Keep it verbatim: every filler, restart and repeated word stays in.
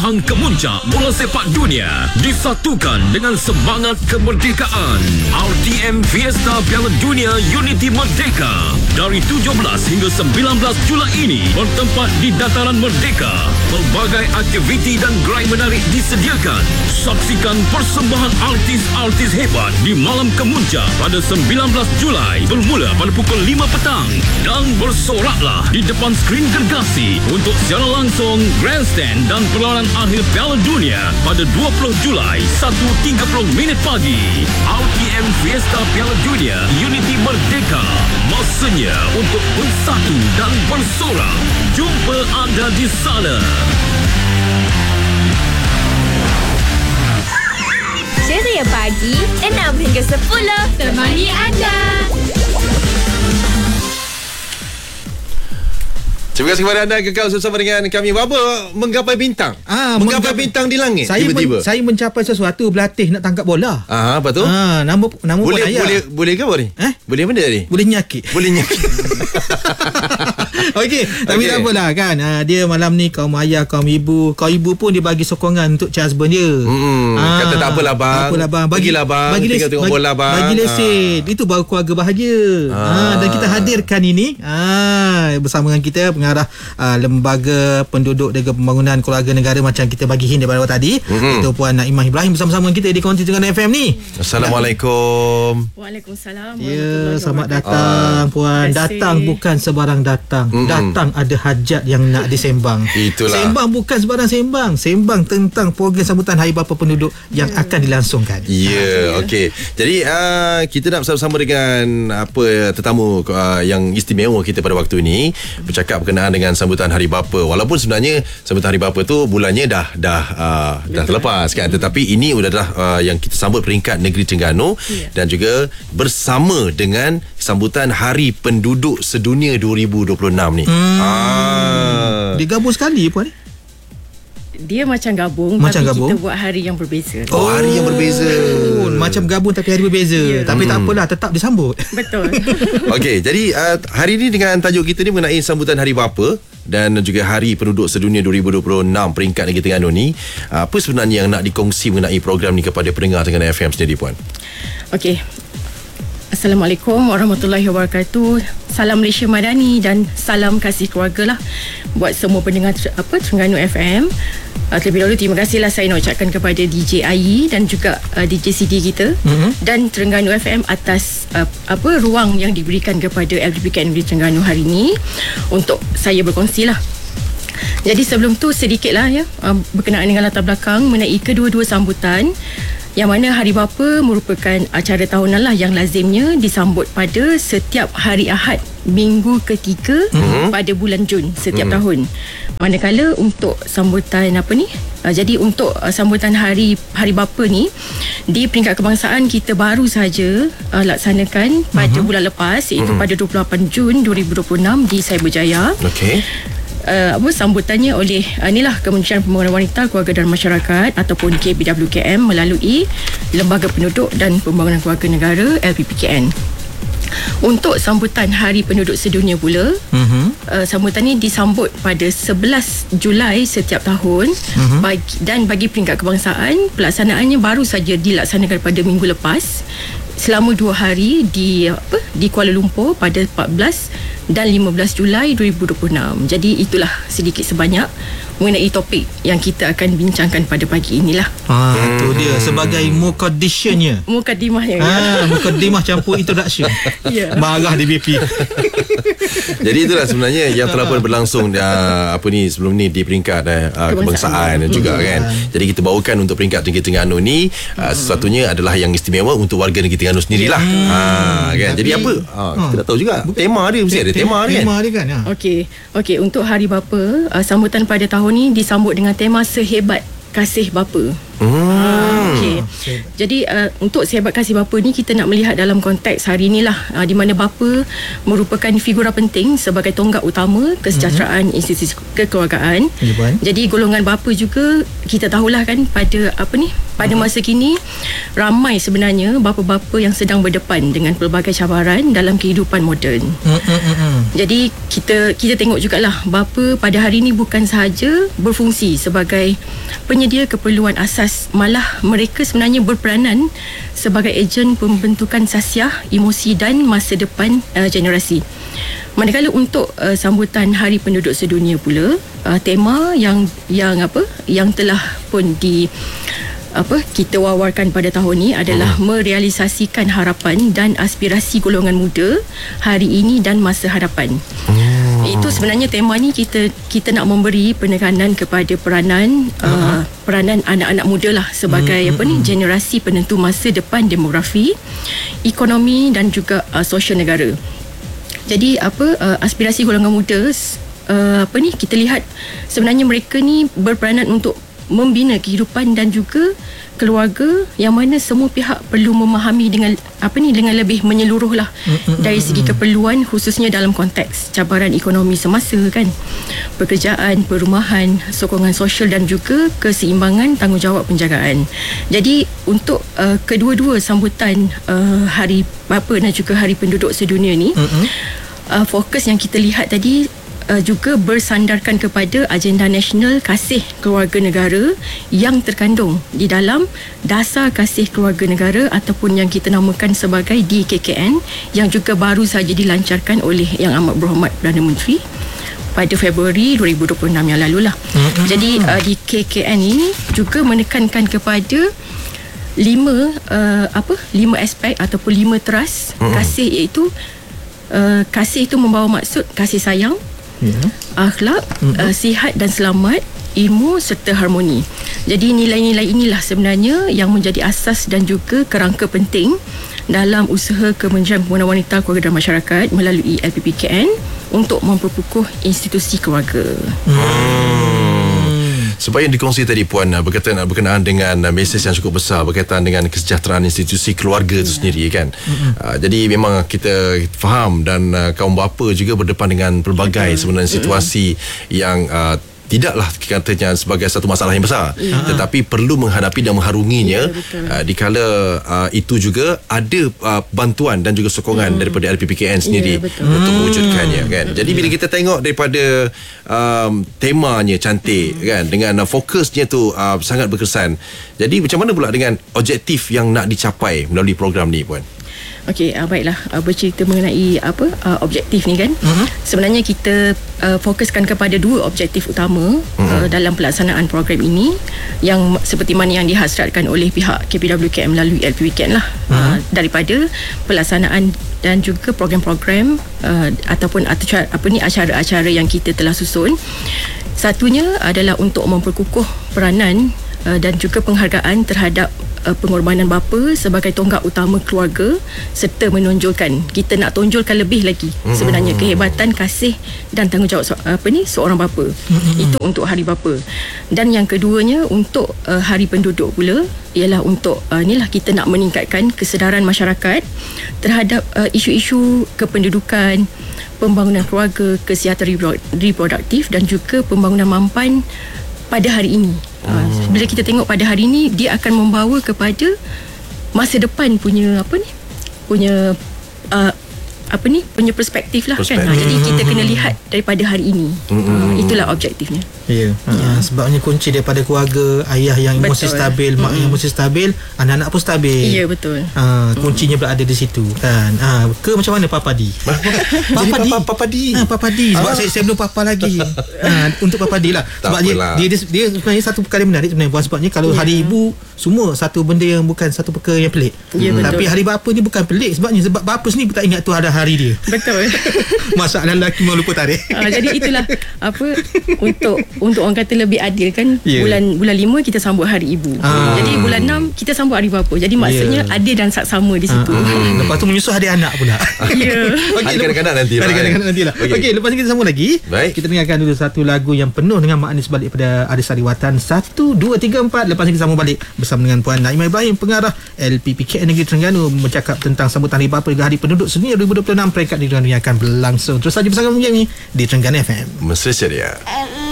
Pahang Kemuncak bola sepak dunia disatukan dengan semangat kemerdekaan. R T M Fiesta Piala Dunia Unity Merdeka dari tujuh belas hingga sembilan belas Julai ini bertempat di Dataran Merdeka. Pelbagai aktiviti dan gerai menarik disediakan. Saksikan persembahan artis-artis hebat di Malam Kemuncak pada sembilan belas Julai bermula pada pukul lima petang, dan bersoraklah di depan skrin gergasi untuk siaran langsung grandstand dan perlawanan akhir Piala Dunia pada dua puluh Julai satu tiga puluh minit pagi. R T M Fiesta Piala Dunia Unity Merdeka, masanya untuk bersatu dan bersorak. Jumpa anda di sana. Ceria Pagi enam hingga sepuluh temani anda. Terima kasih kepada anda kekal bersama dengan kami. Apa menggapai bintang? Ah, menggapai menggapai bintang di langit saya tiba-tiba. Men, saya mencapai sesuatu, berlatih nak tangkap bola. Ah, apa tu? Ah, nama nama boleh pun ayah. boleh boleh ke apa ni? Eh? Boleh benda ni? Boleh nyakit. Boleh nyakit. Okey, tapi Okey. tak apalah kan. Ah, dia malam ni kaum ayah, kaum ibu, kaum ibu pun dia bagi sokongan untuk husband dia. Hmm, kata tak apalah bang. Tak apalah bang. Bagi, Pergilah bang. Bagi Tinggal tengok bagi, bola bang. Bagi lesen. Ah. Itu baru keluarga bahagia. Ah. Ah, dan kita hadirkan ini ah, bersama dengan kita pengarah ah, lembaga penduduk dan pembangunan keluarga negara macam kita bagi hint daripada awal tadi. Mm-hmm. Itu Puan Naimah Ibrahim bersama-sama dengan kita di Konti Tengah F M ni. Assalamualaikum. Waalaikumsalam. Ya, selamat datang Puan. Datang bukan sebarang datang. Mm-mm. Datang ada hajat yang nak disembang. Itulah. Sembang bukan sebarang sembang. Sembang tentang program sambutan Hari Bapa Penduduk yang yeah. akan dilangsungkan. Ya, yeah, okey. Jadi uh, kita nak bersama-sama dengan apa tetamu uh, yang istimewa kita pada waktu ini bercakap berkenaan dengan sambutan Hari Bapa. Walaupun sebenarnya sambutan Hari Bapa tu bulannya dah dah uh, dah terlepas kan, tetapi ini adalah uh, yang kita sambut peringkat Negeri Terengganu yeah. dan juga bersama dengan sambutan Hari Penduduk Sedunia dua ribu dua puluh enam ni. Hmm. Ah. Digabung sekali Puan ni. Dia macam gabung, macam tapi gabung. kita buat hari yang berbeza. Oh, hari yang berbeza. Oh, macam gabung tapi hari berbeza. Yeah. Tapi hmm. tak apalah, tetap disambut. Betul. Okey, jadi uh, hari ini dengan tajuk kita ni mengenai sambutan Hari Bapa dan juga Hari Penduduk Sedunia dua ribu dua puluh enam peringkat Negeri Terengganu ni. Uh, apa sebenarnya yang nak dikongsi mengenai program ni kepada pendengar Terengganu F M sendiri Puan? Okey. Assalamualaikum warahmatullahi wabarakatuh. Salam Malaysia Madani dan salam kasih keluarga lah buat semua pendengar apa Terengganu F M. Uh, terlebih dahulu terima kasihlah saya nak ucapkan kepada D J Ayi dan juga uh, D J C D kita mm-hmm. dan Terengganu F M atas uh, apa ruang yang diberikan kepada L P P K N Negeri Terengganu hari ini untuk saya berkongsi lah. Jadi sebelum tu sedikitlah ya uh, berkenaan dengan latar belakang mengenai kedua-dua sambutan, yang mana Hari Bapa merupakan acara tahunan lah yang lazimnya disambut pada setiap hari Ahad minggu ketiga mm-hmm. pada bulan Jun setiap mm-hmm. tahun. Manakala untuk sambutan apa ni? Uh, jadi untuk uh, sambutan Hari Hari Bapa ni di peringkat kebangsaan kita baru saja uh, laksanakan pada mm-hmm. bulan lepas, iaitu mm-hmm. pada dua puluh lapan Jun dua ribu dua puluh enam di Cyberjaya. Okey. Uh, apa sambutannya oleh uh, inilah Kementerian Pembangunan Wanita, Keluarga dan Masyarakat ataupun K P W K M melalui Lembaga Penduduk dan Pembangunan Keluarga Negara L P P K N. Untuk sambutan Hari Penduduk Sedunia pula, uh-huh. uh, sambutan ini disambut pada sebelas Julai setiap tahun uh-huh. bagi, dan bagi peringkat kebangsaan pelaksanaannya baru saja dilaksanakan pada minggu lepas selama dua hari di apa di Kuala Lumpur pada empat belas dan lima belas Julai dua ribu dua puluh enam. Jadi itulah sedikit sebanyak mengenai topik yang kita akan bincangkan pada pagi inilah. Ah, hmm. tu dia sebagai mukaddisyahnya. Mukaddimahnya. Ah, mukaddimah campur introduction. Ya. Marah di B P. Jadi itulah sebenarnya yang telah pun berlangsung uh, apa ni sebelum ni di peringkat uh, kebangsaan hmm. juga kan. Jadi kita bawakan untuk peringkat Negeri Terengganu ni uh, sesuatunya adalah yang istimewa untuk warga Negeri Terengganu sendirilah. Hmm. Ha kan. Tapi, Jadi apa? Ha, kita tak tahu juga. Tema dia mesti ada tema dia kan. Tema dia kan. Ha. Okey. Okey, untuk Hari Bapa, uh, sambutan pada tahun ni disambut dengan tema Sehebat Kasih Bapa. Hmm. Okey. Jadi uh, untuk sahabat kasih bapa ni kita nak melihat dalam konteks hari inilah uh, di mana bapa merupakan figura penting sebagai tonggak utama kesejahteraan mm-hmm. institusi kekeluargaan. Ya, jadi golongan bapa juga kita tahulah kan pada apa ni pada masa kini ramai sebenarnya bapa-bapa yang sedang berdepan dengan pelbagai cabaran dalam kehidupan moden. Mm-mm. Jadi kita kita tengok jugalah bapa pada hari ini bukan sahaja berfungsi sebagai penyedia keperluan asas, malah mereka sebenarnya berperanan sebagai ejen pembentukan sasiah, emosi dan masa depan uh, generasi. Manakala untuk uh, sambutan Hari Penduduk Sedunia pula, uh, tema yang yang apa yang telah pun di apa kita wawarkan pada tahun ini adalah hmm. merealisasikan harapan dan aspirasi golongan muda hari ini dan masa hadapan. Hmm. Itu sebenarnya tema ni kita kita nak memberi penekanan kepada peranan hmm. uh, peranan anak-anak muda lah sebagai hmm. apa ni generasi penentu masa depan demografi, ekonomi dan juga uh, sosial negara. Jadi apa uh, aspirasi golongan muda uh, apa ni kita lihat sebenarnya mereka ni berperanan untuk membina kehidupan dan juga keluarga yang mana semua pihak perlu memahami dengan apa ni dengan lebih menyeluruh lah mm-hmm. dari segi keperluan khususnya dalam konteks cabaran ekonomi semasa kan, pekerjaan, perumahan, sokongan sosial dan juga keseimbangan tanggungjawab penjagaan. Jadi untuk uh, kedua-dua sambutan uh, Hari Bapa dan juga Hari Penduduk Sedunia ni mm-hmm. uh, fokus yang kita lihat tadi Uh, juga bersandarkan kepada agenda nasional kasih keluarga negara yang terkandung di dalam dasar kasih keluarga negara ataupun yang kita namakan sebagai D K K N yang juga baru saja dilancarkan oleh Yang Amat Berhormat Perdana Menteri pada Februari dua ribu dua puluh enam yang lalu lah. Mm-hmm. Jadi uh, D K K N ini juga menekankan kepada lima uh, apa lima aspek ataupun lima teras mm-hmm. kasih, iaitu uh, kasih itu membawa maksud kasih sayang, yeah. akhlak, mm-hmm. uh, sihat dan selamat, ilmu serta harmoni. Jadi nilai-nilai inilah sebenarnya yang menjadi asas dan juga kerangka penting dalam usaha Kementerian Pembangunan Wanita, Keluarga dan Masyarakat melalui L P P K N untuk memperkukuh institusi keluarga. Hmm. Sebab yang dikongsi tadi Puan berkaitan berkenaan dengan mesej yang cukup besar berkaitan dengan kesejahteraan institusi keluarga itu sendiri kan. Mm-hmm. Uh, jadi memang kita faham dan uh, kaum bapa juga berdepan dengan pelbagai mm-hmm. sebenarnya situasi mm-hmm. yang uh, tidaklah katanya sebagai satu masalah yang besar, ya. Tetapi perlu menghadapi dan mengharunginya, ya, uh, dikala uh, itu juga ada uh, bantuan dan juga sokongan hmm. daripada L P P K N sendiri, ya, untuk mewujudkannya kan. Jadi bila kita tengok daripada um, temanya cantik hmm. kan, dengan uh, fokusnya tu uh, sangat berkesan. Jadi macam mana pula dengan objektif yang nak dicapai melalui program ni Puan? Okey, uh, baiklah, uh, bercerita mengenai apa uh, objektif ni kan. Uh-huh. Sebenarnya kita uh, fokuskan kepada dua objektif utama uh-huh. uh, dalam pelaksanaan program ini, yang seperti mana yang dihasratkan oleh pihak K P W K M melalui L P P K N lah, uh-huh. uh, daripada pelaksanaan dan juga program-program uh, ataupun acara, apa ni acara-acara yang kita telah susun. Satunya adalah untuk memperkukuh peranan uh, dan juga penghargaan terhadap pengorbanan bapa sebagai tonggak utama keluarga, serta menonjolkan, kita nak tonjolkan lebih lagi sebenarnya kehebatan, kasih dan tanggungjawab apa ni seorang bapa. Itu untuk Hari Bapa. Dan yang keduanya untuk uh, Hari Penduduk pula ialah untuk uh, inilah kita nak meningkatkan kesedaran masyarakat terhadap uh, isu-isu kependudukan, pembangunan keluarga, kesihatan reproduktif dan juga pembangunan mampan pada hari ini. Hmm. Bila kita tengok pada hari ini, dia akan membawa kepada masa depan punya apa ni? Punya uh, apa ni? Punya perspektif lah perspektif. kan. Ha, jadi kita kena lihat daripada hari ini. Hmm. Uh, itulah objektifnya. Ya. Yeah. Yeah. Ha, sebabnya kunci daripada keluarga, ayah yang emosi betul. stabil, mak hmm. yang emosi stabil, anak-anak pun stabil. Ya, yeah, betul. Ha, kuncinya hmm. berada di situ kan. Ha, ke macam mana Papa Di? Papa Di. Papa Di. Ha, Papa Di. Sebab ah. saya, saya belum Papa lagi. Ha, untuk Papa Di lah. Sebab dia, dia, dia, dia sebenarnya satu perkara yang menarik sebenarnya. Sebabnya kalau yeah. Hari Ibu, semua satu benda yang bukan satu perkara yang pelik. Yeah, hmm. Tapi Hari Bapa ni bukan pelik. Sebabnya sebab bapa sendiri tak ingat tu ada hari dia. Betul. Masalah lelaki mau lupa tarikh. Ha, jadi itulah apa untuk untuk orang kata lebih adil kan. Yeah. Bulan bulan lima kita sambut Hari Ibu. Ah. Jadi bulan enam kita sambut Hari Bapa. Jadi maksudnya Yeah. adil dan sama di situ. Hmm. Lepas tu menyusul hari anak pula. Ya. Hari kanak-kanak nanti lah, Hari eh. kanak-kanak nanti lah. Okey. Okey, lepas ni kita sambung lagi. Baik. Kita dengarkan dulu satu lagu yang penuh dengan makna sebalik pada Aris Sariwatan. Satu, dua, tiga, empat. Lepas ni kita sambung balik bersama dengan Puan Naimah Ibrahim, pengarah L P P K Negeri Terengganu, bercakap tentang sambutan Hari Bapa juga Hari Penduduk Sedunia dua ribu dua puluh enam. Peringkat Negeri Terengganu yang akan berlangsung. Terus saja bersama kami di Terengganu F M. Mesra ceria.